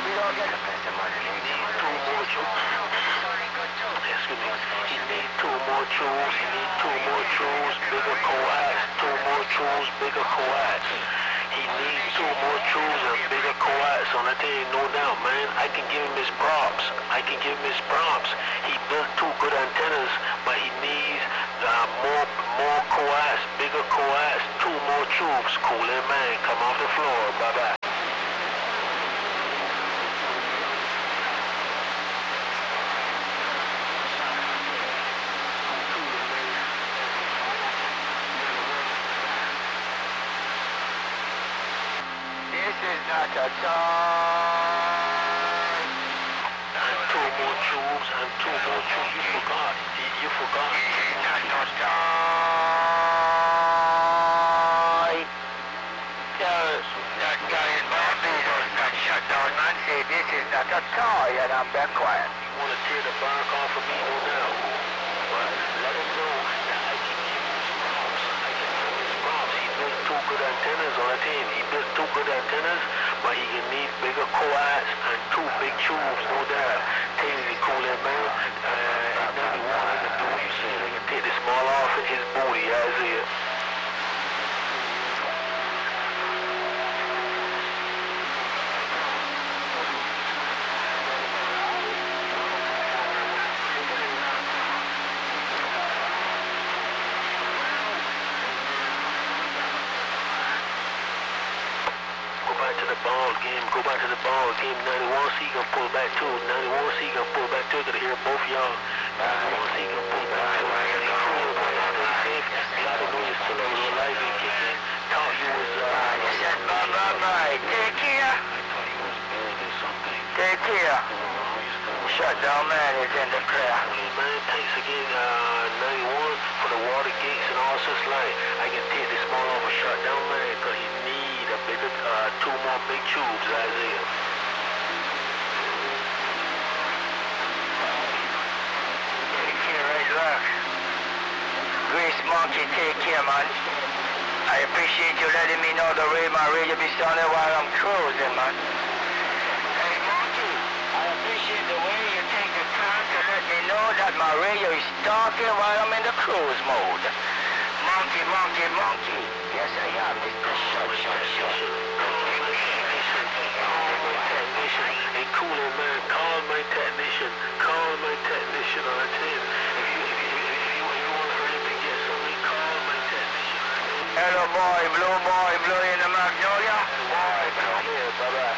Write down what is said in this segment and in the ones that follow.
we don't get He needs two more troops. Excuse me. He needs two more troops. He needs two more troops. Bigger coax. Two more troops. Bigger coax. He needs two more troops and bigger coax on that thing, no doubt, man. I can give him his props. I can give him his props. He built two good antennas, but he needs more coax, bigger coax, two more troops. Cool it, man. Come off the floor. Bye-bye. Not a time. And two more troops, and two more troops. You forgot. You forgot. Not a time. That guy in Barbados got shut down, man. Say this is not a toy, and I'm back quiet. You want to tear the bark off of me, no doubt. But let him know that I can give him his props. I can give him his props. He built two good antennas on the team. He built two good antennas, but he can need bigger coax and two big tubes, no doubt. Taylor cool that man. And then you want to do what you say. They can take the small off of his booty, Isaiah. Go back to the ball game. 91, see you can pull back too. 91, see you can pull back too. Gotta hear both y'all. 91, see you can pull back too. Stay cool, stay safe. Glad to know you're still alive and kicking. Thought you was, you said bye. Take care. Take care. Shut down, man. It's in the clear. Man, thanks again, 91, for the water gates and all such like. I can take this small off a shutdown, man, because he need a bigger, two more big tubes, Isaiah. Take care, right luck. Grace Monkey, take care, man. I appreciate you letting me know the way my radio be sounding while I'm cruising, man. Hey, Monkey, I appreciate the way you take the time to let me know that my radio is talking while I'm in the cruise mode. Monkey, monkey, monkey. Yes, I am, Mr. Shut. Hey, cool it, man. Call my technician. Call my technician on the 10. If you want to hurry up and get something, call my technician. Hello, boy, blue in the Magnolia. Boy, come here, bye-bye.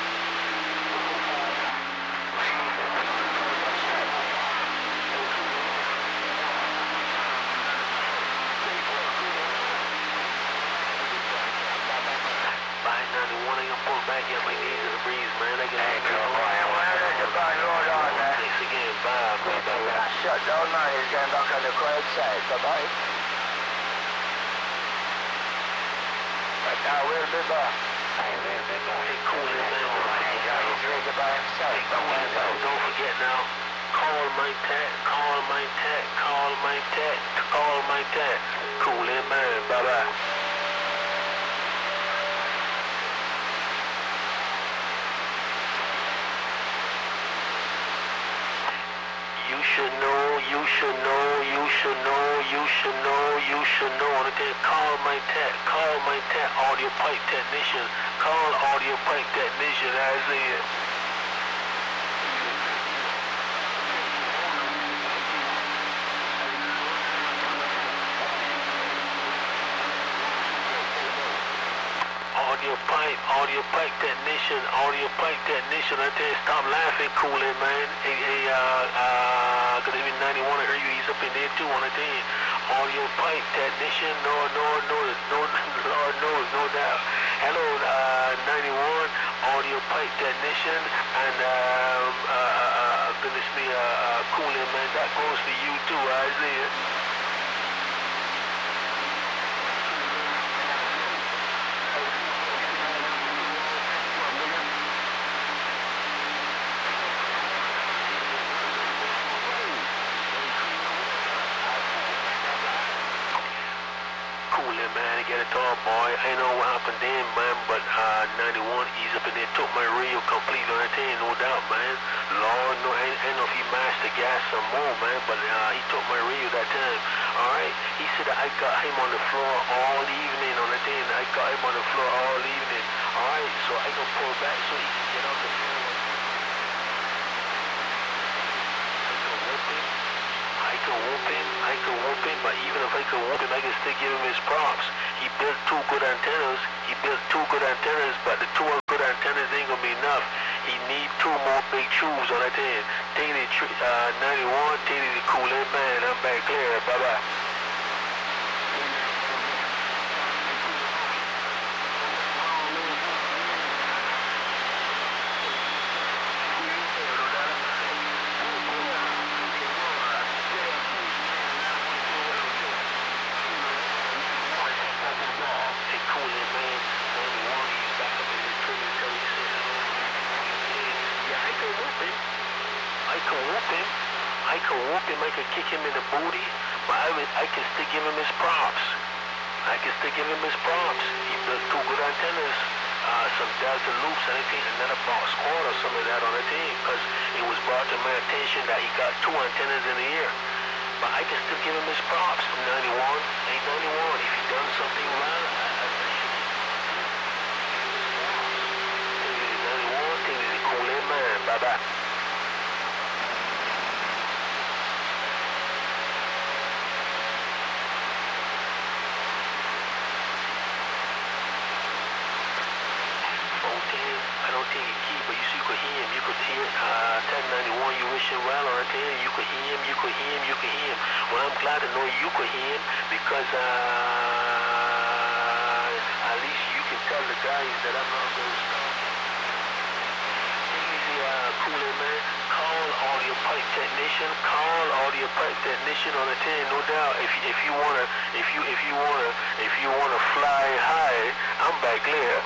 Back up my knees in the breeze, man. I can Thanks again. Bye. Shut down, man. He's getting back on the quiet side. Bye-bye. But I will be back. Hey, cool it, man. He's ready by himself. Hey, cool it, man. Don't forget now. Call my tech. Call my tech. Call my tech. Call my tech. Cool it, man. Bye-bye. You should know. Okay, call my tech, audio pipe technician. Call audio pipe technician, Isaiah. Audio pipe technician. I tell you, stop laughing, cool it, man. Cause if 91, I heard you, he's up in there too, on the thing. Audio pipe technician, no, Lord knows, no doubt. Hello, 91, audio pipe technician, and goodness me, cool it, man. That goes for you too, Isaiah. get a tall boy. I know what happened then, man, but 91, he's up in there, took my radio completely on that thing, no doubt, man. Lord, no, I know if he mashed the gas some more, man, but he took my radio that time. Alright, he said that I got him on the floor all evening on the thing. I got him on the floor all evening. Alright, so I can pull back so he can get off the floor. I can whoop him, but even if I can whoop him, I can still give him his props. He built two good antennas, but the two good antennas ain't gonna be enough. He need two more big tubes on that thing. Take the 91, take the Kool-Aid Man, I'm back clear, bye-bye. I can kick him in the booty, but I can still give him his props. He built two good antennas, some Delta loops, and I think another box squad or some of that on the team, because it was brought to my attention that he got two antennas in the air. But I can still give him his props. 91, ain't 91. If he done something wrong, take it the Kool-Aid Man. Bye-bye. You could hear 1091, you wishing well on it, you could hear him. Well, I'm glad to know you could hear him, because at least you can tell the guys that I'm not going to stop. Easy, Kool-Aid Man, call all your pipe technician on the 10, no doubt. If you wanna fly high, I'm back there.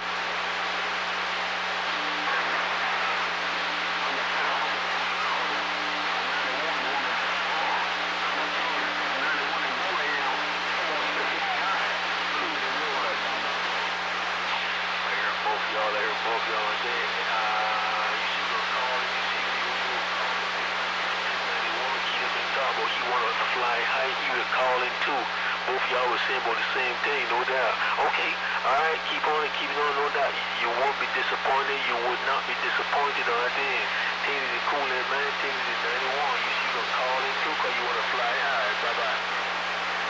Both y'all were saying about the same thing, no doubt. Okay, alright, keep on, no doubt. You won't be disappointed, you would not be disappointed on that thing. Take it to Kool-Aid Man, take it to 91. You see you gonna call in too, because you want to fly high. Bye-bye.